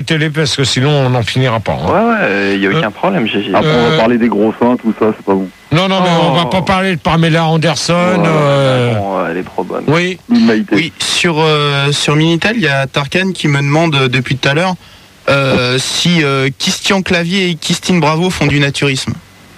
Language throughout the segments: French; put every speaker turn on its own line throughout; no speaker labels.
télé parce que sinon on n'en finira pas. Hein.
Ouais, il n'y a aucun problème, Gigi.
Après, on va parler des gros seins, tout ça, c'est pas bon.
Non, mais on va pas parler de Pamela Anderson.
Elle est trop bonne.
Oui.
Oui, sur Minitel, il y a Tarkan qui me demande depuis tout à l'heure si Christian Clavier et Christine Bravo font du naturisme.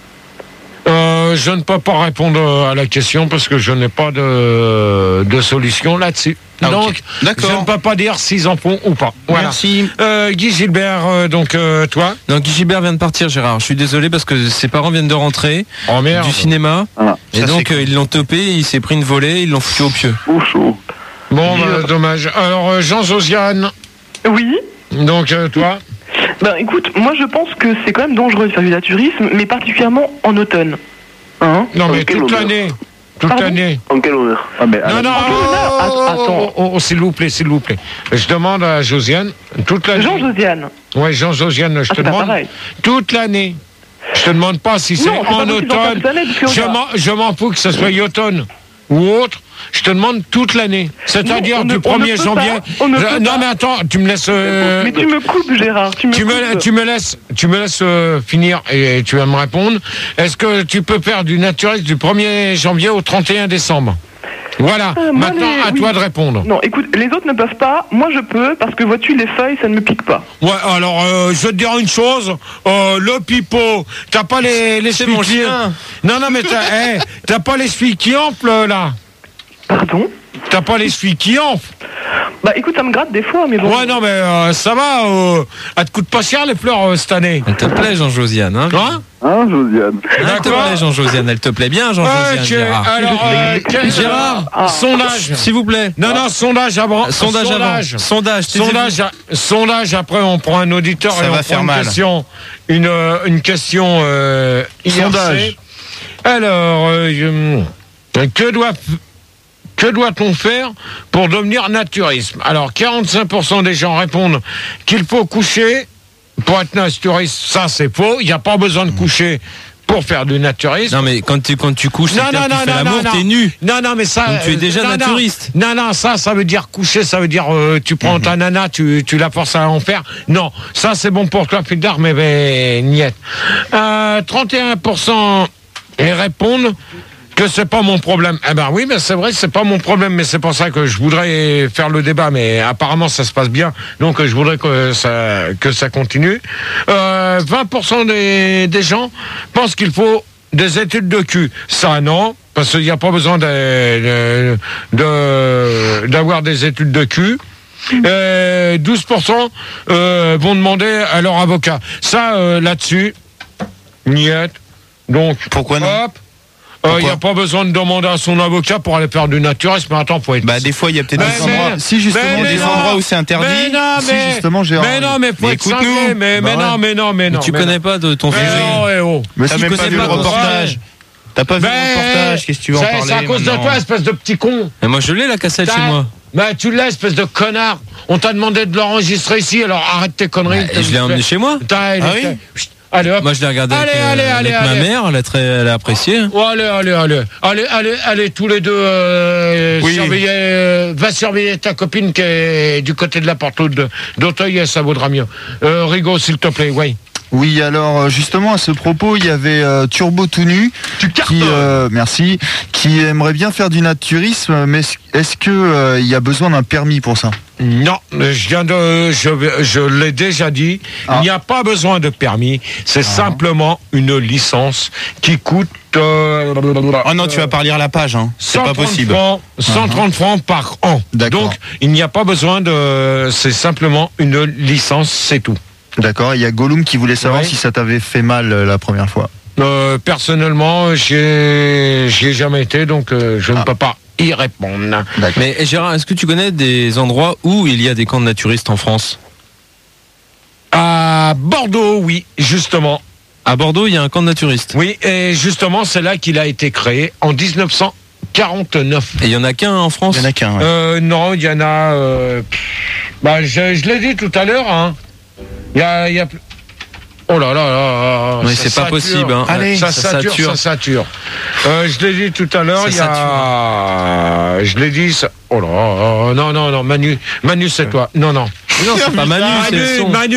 Je ne peux pas répondre à la question parce que je n'ai pas de solution là-dessus.
Ah,
donc,
okay. D'accord.
Je ne peux pas dire s'ils en font ou pas. Voilà.
Merci.
Guy Gilbert, toi
Non, Guy Gilbert vient de partir, Gérard. Je suis désolé parce que ses parents viennent de rentrer du cinéma. Et donc, ils l'ont topé, il s'est pris une volée, ils l'ont foutu au pieu.
Oh, chaud.
Bon, dommage. Alors, Jean-Josiane.
Oui.
Donc, toi
Ben écoute, moi je pense que c'est quand même dangereux de faire du naturisme, mais particulièrement en automne. Hein?
Non, mais toute l'année. Toute l'année.
En quel honneur?
Attends, s'il vous plaît. Je demande à Josiane, toute l'année.
Jean-Josiane.
Oui, Jean-Josiane, je te demande. Toute l'année. Je te demande pas si c'est en automne. Je m'en fous que ce soit automne ou autre. Je te demande toute l'année. C'est-à-dire du 1er janvier. Non, mais attends, tu me laisses.
Mais tu me coupes, Gérard. Tu
me laisses finir et tu vas me répondre. Est-ce que tu peux faire du naturisme du 1er janvier au 31 décembre? Voilà, maintenant à toi de répondre.
Non, écoute, les autres ne peuvent pas, moi je peux, parce que vois-tu, les feuilles, ça ne me pique pas.
Ouais, alors, je vais te dire une chose, le pipeau, t'as pas les
mon chien.
Non, mais t'as pas les suies qui enflent, là.
Pardon?
T'as pas les suies qui enflent?
Bah écoute, ça me gratte des fois, mais bon.
Ouais, non, mais ça va, elles te coûtent pas cher les fleurs cette année.
Elle te plaît, Jean-Josiane, hein?
Josiane.
Elle te plaît, Jean-Josiane, elle te plaît bien, Jean-Josiane, Gérard.
Alors, Gérard, sondage.
S'il vous plaît.
Non, sondage avant. Sondage, après on prend un auditeur
ça
et
va
on
faire
prend
mal.
une question
sondage.
Alors, que doit-on faire pour devenir naturisme? Alors, 45% des gens répondent qu'il faut coucher pour être naturiste. Ça, c'est faux. Il n'y a pas besoin de coucher pour faire du naturisme.
Non, mais quand tu couches, tu fais l'amour, t'es nu.
Non, mais ça...
Donc tu es déjà naturiste.
Non, ça veut dire coucher, ça veut dire tu prends ta nana, tu la forces à en faire. Non, ça c'est bon pour toi, Fidar, mais niet. 31% répondent que c'est pas mon problème. Eh ben oui, mais c'est vrai, c'est pas mon problème, mais c'est pour ça que je voudrais faire le débat, mais apparemment ça se passe bien, donc je voudrais que ça continue. 20% des gens pensent qu'il faut des études de cul. Ça non, parce qu'il n'y a pas besoin d'avoir des études de cul. 12% vont demander à leur avocat. Ça, là-dessus, niet. Donc,
pourquoi non?
Il n'y a pas besoin de demander à son avocat pour aller faire du naturisme. Mais attends, faut être...
Bah, des fois, il y a peut-être des endroits. Si, justement, des endroits où c'est interdit.
Justement, Gérard.
Mais faut être cinglé. Mais non.
Mais tu connais pas de ton sujet.
Mais t'as même pas vu le reportage. T'as pas vu le reportage. Qu'est-ce que tu veux en parler?
C'est à cause de toi, espèce de petit con.
Mais moi, je l'ai, la cassette chez moi.
Bah, tu l'as, espèce de connard. On t'a demandé de l'enregistrer ici, alors arrête tes conneries.
Je l'ai emmené chez moi.
Allez, hop.
Moi, je l'ai regardé avec ma mère, elle a apprécié.
Allez, tous les deux, va surveiller ta copine qui est du côté de la porte d'Auteuil, ça vaudra mieux. Rigaud, s'il te plaît, oui.
Oui, alors justement à ce propos, il y avait Turbo tout nu qui aimerait bien faire du naturisme, mais est-ce que il y a besoin d'un permis pour ça?
Non, je l'ai déjà dit, il n'y a pas besoin de permis, c'est simplement une licence qui coûte...
oh non, tu vas pas lire la page, hein. C'est pas possible.
130 francs par an. Donc, il n'y a pas besoin c'est simplement une licence, c'est tout.
D'accord, il y a Gollum qui voulait savoir si ça t'avait fait mal la première fois.
Personnellement, j'y ai jamais été, donc je ne peux pas y répondre.
Mais Gérard, est-ce que tu connais des endroits où il y a des camps de naturistes en France?
À Bordeaux, oui, justement.
À Bordeaux, il y a un camp de naturistes.
Oui, et justement, c'est là qu'il a été créé, en 1949.
Et il y en a qu'un en France?
Il y en a qu'un,
non, il y en a... je l'ai dit tout à l'heure, hein. Il y a... Oh là.
Oui, c'est pas possible. Hein.
Allez, ça sature. Je l'ai dit tout à l'heure, je l'ai dit... Oh là, non, Manu, c'est toi. Non.
Non, c'est pas Manu, c'est le son.